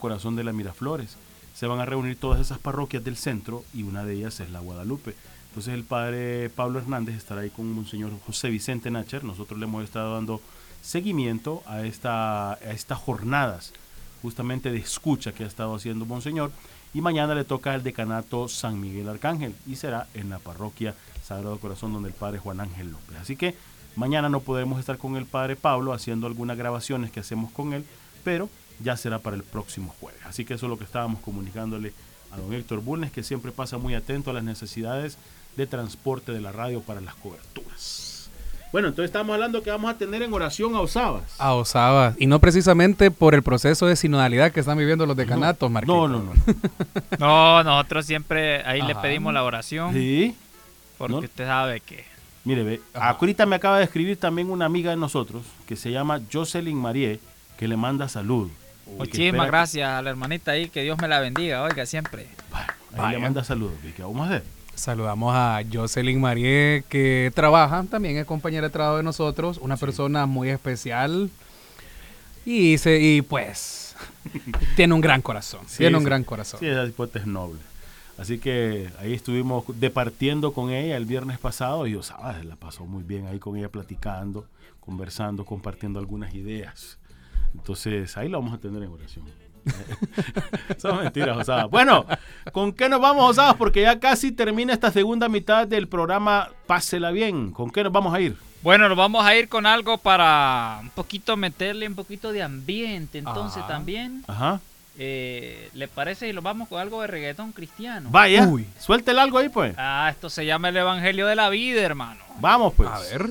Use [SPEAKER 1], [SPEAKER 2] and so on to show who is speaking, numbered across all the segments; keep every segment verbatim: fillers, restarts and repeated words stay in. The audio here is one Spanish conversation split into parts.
[SPEAKER 1] Corazón de la Miraflores. Se van a reunir todas esas parroquias del centro y una de ellas es la Guadalupe. Entonces el padre Pablo Hernández estará ahí con Monseñor José Vicente Nacher. Nosotros le hemos estado dando seguimiento a, esta, a estas jornadas justamente de escucha que ha estado haciendo Monseñor, y mañana le toca el decanato San Miguel Arcángel y será en la parroquia Sagrado Corazón donde el padre Juan Ángel López. Así que mañana no podremos estar con el padre Pablo haciendo algunas grabaciones que hacemos con él, pero ya será para el próximo jueves. Así que eso es lo que estábamos comunicándole a don Héctor Bulnes, que siempre pasa muy atento a las necesidades de transporte de la radio para las coberturas. Bueno, entonces estamos hablando que vamos a tener en oración a Osabas.
[SPEAKER 2] A Osabas, y no precisamente por el proceso de sinodalidad que están viviendo los decanatos,
[SPEAKER 1] no,
[SPEAKER 2] Marquito.
[SPEAKER 1] No, no, no.
[SPEAKER 3] No, nosotros siempre ahí
[SPEAKER 2] Ajá.
[SPEAKER 3] le pedimos la oración.
[SPEAKER 1] Sí.
[SPEAKER 3] Porque
[SPEAKER 1] ¿No?
[SPEAKER 3] usted sabe que...
[SPEAKER 1] Mire, ve,
[SPEAKER 2] Ajá.
[SPEAKER 1] ahorita me acaba de escribir también una amiga de nosotros que se llama Jocelyn Marie, que le manda salud.
[SPEAKER 3] Muchísimas gracias a la hermanita ahí, que Dios me la bendiga, oiga, siempre.
[SPEAKER 1] Bueno, ahí
[SPEAKER 2] Vaya.
[SPEAKER 1] le manda saludos. ¿Qué vamos a hacer?
[SPEAKER 2] Saludamos a Jocelyn Marie, que trabaja, también es compañera de trabajo de nosotros, una
[SPEAKER 1] Sí.
[SPEAKER 2] persona muy especial y, se, y pues tiene un gran corazón,
[SPEAKER 1] Sí,
[SPEAKER 2] tiene un
[SPEAKER 1] sí.
[SPEAKER 2] gran corazón.
[SPEAKER 1] Sí, esa hipótesis es noble. Así que ahí estuvimos departiendo con ella el viernes pasado y yo, sabes, la pasó muy bien ahí con ella platicando, conversando, compartiendo algunas ideas. Entonces ahí lo vamos a tener en oración. Son mentiras, Osadas. Bueno, ¿con qué nos vamos, Osadas? Porque ya casi termina esta segunda mitad del programa Pásela Bien. ¿Con qué nos vamos a ir?
[SPEAKER 3] Bueno, nos vamos a ir con algo para un poquito meterle un poquito de ambiente. Entonces
[SPEAKER 2] Ajá.
[SPEAKER 3] también,
[SPEAKER 1] Ajá.
[SPEAKER 3] eh, ¿le parece si nos vamos con algo de reggaetón cristiano?
[SPEAKER 1] Vaya,
[SPEAKER 2] Uy.
[SPEAKER 1] suéltele algo ahí, pues.
[SPEAKER 3] Ah, esto se llama el Evangelio de la Vida, hermano.
[SPEAKER 1] Vamos, pues.
[SPEAKER 2] A ver.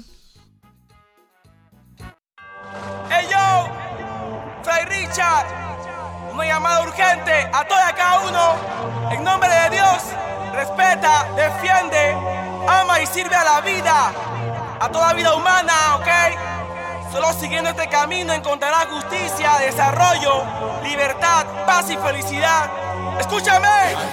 [SPEAKER 4] ¡Hey yo! Soy Richard. Una llamada urgente a todo y a cada uno. En nombre de Dios, respeta, defiende, ama y sirve a la vida. A toda vida humana, ¿ok? Solo siguiendo este camino encontrarás justicia, desarrollo, libertad, paz y felicidad. ¡Escúchame!